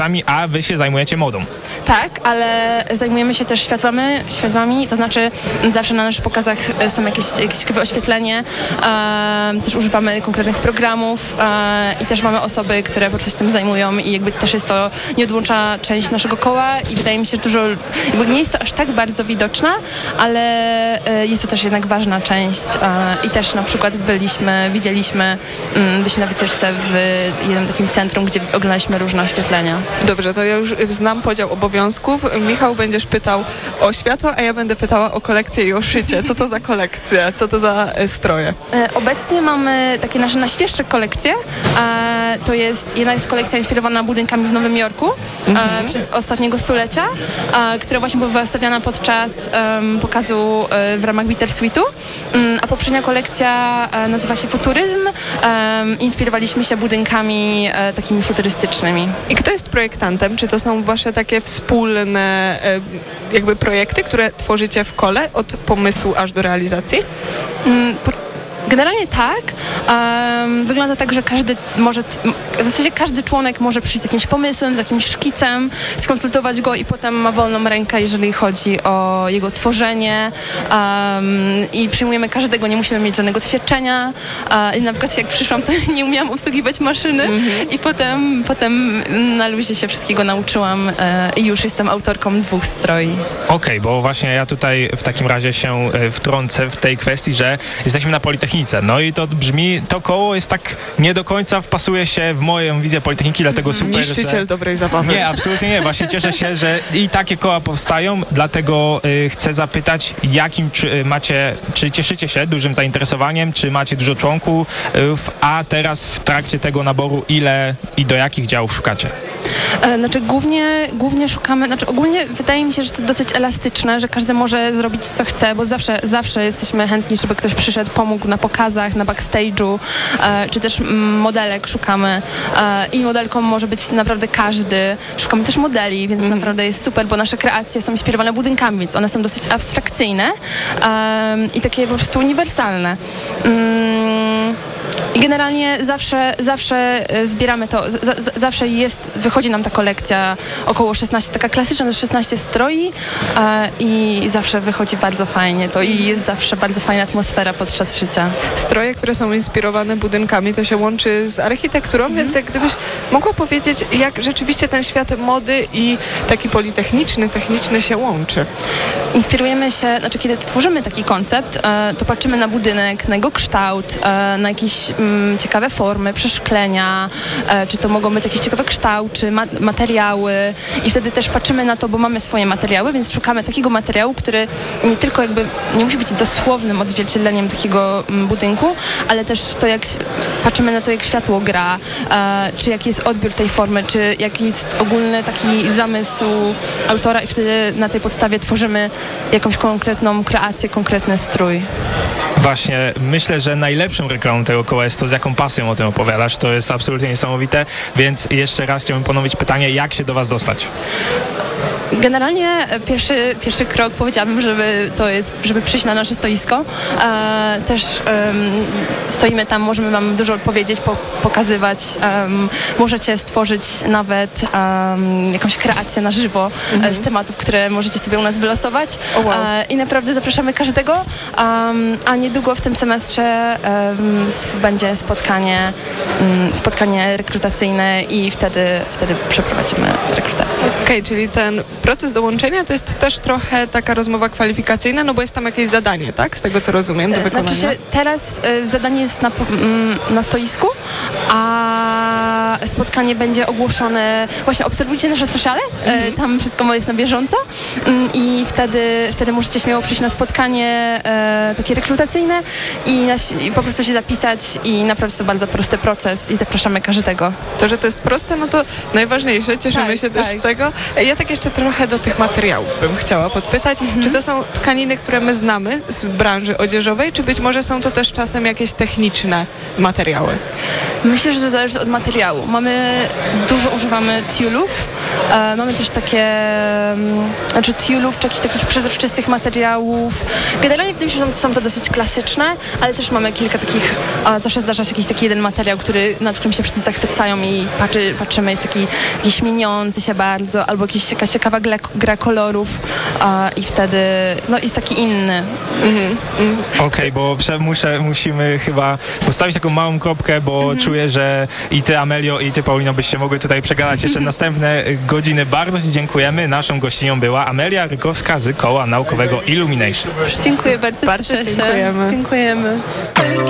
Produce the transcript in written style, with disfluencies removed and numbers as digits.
a wy się zajmujecie modą. Tak, ale zajmujemy się też światłami, to znaczy zawsze na naszych pokazach są jakieś ciekawe oświetlenie, też używamy konkretnych programów i też mamy osoby, które po prostu się tym zajmują i jakby też jest to nieodłączna część naszego koła i wydaje mi się, że dużo, jakby nie jest to aż tak bardzo widoczna, ale jest to też jednak ważna część i też na przykład byliśmy na wycieczce w jednym takim centrum, gdzie oglądaliśmy różne oświetlenia. Dobrze, to ja już znam podział obowiązków. Michał, będziesz pytał o światło, a ja będę pytała o kolekcję i o szycie. Co to za kolekcje? Co to za stroje? Obecnie mamy takie nasze najświeższe kolekcje. Jedna jest kolekcja inspirowana budynkami w Nowym Jorku przez ostatniego stulecia, która właśnie była wystawiana podczas pokazu w ramach Bittersweetu. A poprzednia kolekcja nazywa się Futuryzm. Inspirowaliśmy się budynkami takimi futurystycznymi. I kto jest projektantem? Czy to są wasze takie wspólne jakby projekty, które tworzycie w kole od pomysłu aż do realizacji? Generalnie tak. Wygląda tak, że w zasadzie każdy członek może przyjść z jakimś pomysłem, z jakimś szkicem, skonsultować go i potem ma wolną rękę, jeżeli chodzi o jego tworzenie i przyjmujemy każdego, nie musimy mieć żadnego doświadczenia. I na przykład jak przyszłam, to nie umiałam obsługiwać maszyny i potem na luzie się wszystkiego nauczyłam i już jestem autorką 2 stroi. Okej, bo właśnie ja tutaj w takim razie się wtrącę w tej kwestii, że jesteśmy na Politechnice. No i to brzmi, to koło jest tak nie do końca wpasuje się w moją wizję Politechniki, dlatego super, Niszczyciel dobrej zabawy. Nie, absolutnie nie. Właśnie cieszę się, że i takie koła powstają, dlatego chcę zapytać, czy cieszycie się dużym zainteresowaniem, czy macie dużo członków, a teraz w trakcie tego naboru ile i do jakich działów szukacie? Głównie szukamy, ogólnie wydaje mi się, że to dosyć elastyczne, że każdy może zrobić co chce, bo zawsze jesteśmy chętni, żeby ktoś przyszedł, pomógł na pokazach, na backstage'u, czy też modelek szukamy i modelką może być naprawdę każdy. Szukamy też modeli, więc naprawdę jest super, bo nasze kreacje są inspirowane budynkami, więc one są dosyć abstrakcyjne i takie po prostu uniwersalne. I generalnie zawsze zbieramy to, zawsze wychodzi nam ta kolekcja około 16, taka klasyczna, to 16 stroi i zawsze wychodzi bardzo fajnie to i jest zawsze bardzo fajna atmosfera podczas szycia. Stroje, które są inspirowane budynkami, to się łączy z architekturą, więc jak gdybyś mogła powiedzieć, jak rzeczywiście ten świat mody i taki techniczny się łączy. Inspirujemy się, kiedy tworzymy taki koncept, to patrzymy na budynek, na jego kształt, na jakieś ciekawe formy, przeszklenia, czy to mogą być jakieś ciekawe kształty, materiały i wtedy też patrzymy na to, bo mamy swoje materiały, więc szukamy takiego materiału, który nie tylko nie musi być dosłownym odzwierciedleniem takiego budynku, ale też to, jak patrzymy na to, jak światło gra, czy jaki jest odbiór tej formy, czy jaki jest ogólny taki zamysł autora i wtedy na tej podstawie tworzymy jakąś konkretną kreację, konkretny strój. Właśnie, myślę, że najlepszą reklamą tego koła jest to, z jaką pasją o tym opowiadasz. To jest absolutnie niesamowite, więc jeszcze raz chciałbym ponowić pytanie, jak się do was dostać? Generalnie pierwszy krok powiedziałabym, żeby przyjść na nasze stoisko. Też stoimy tam, możemy wam dużo powiedzieć, pokazywać. Możecie stworzyć nawet jakąś kreację na żywo z tematów, które możecie sobie u nas wylosować. Oh, wow. I naprawdę zapraszamy każdego. A niedługo w tym semestrze będzie spotkanie rekrutacyjne i wtedy przeprowadzimy rekrutację. Okej, czyli ten proces dołączenia to jest też trochę taka rozmowa kwalifikacyjna, no bo jest tam jakieś zadanie, tak? Z tego co rozumiem, do wykonania. Teraz zadanie jest na stoisku, a spotkanie będzie ogłoszone. Właśnie obserwujcie nasze sociale, tam wszystko jest na bieżąco i wtedy możecie śmiało przyjść na spotkanie takie rekrutacyjne i po prostu się zapisać i naprawdę to bardzo prosty proces i zapraszamy każdego. To, że to jest proste, no to najważniejsze, cieszymy się też z tego. Ja tak jeszcze trochę do tych materiałów bym chciała podpytać. Czy to są tkaniny, które my znamy z branży odzieżowej, czy być może są to też czasem jakieś techniczne materiały? Myślę, że to zależy od materiału. Dużo używamy tiulów, Mamy też takie, znaczy tiulów, czy jakichś takich przezroczystych materiałów. Generalnie wydaje mi się, że są to dosyć klasyczne, ale też mamy kilka takich, zawsze zdarza się jakiś taki jeden materiał, nad którym się wszyscy zachwycają i patrzymy, jest taki jakiś mieniący się bardzo, albo jakaś ciekawa gra kolorów i wtedy jest taki inny. Okej, bo musimy chyba postawić taką małą kropkę, bo czuję, że i ty, Amelio, i ty, Paulino, byście mogły tutaj przegadać jeszcze następne godziny. Bardzo ci dziękujemy. Naszą gościnią była Amelia Rykowska z Koła Naukowego Illumination. Dziękuję bardzo, Bardzo cieszę się. dziękujemy. Dziękujemy.